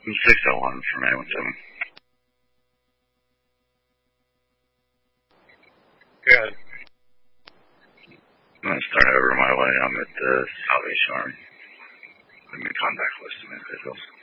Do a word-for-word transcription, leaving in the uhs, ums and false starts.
I'm six oh one from eight one seven. Good. I'm gonna start over my way. I'm at the Salvation Army. I'm in contact with some individuals.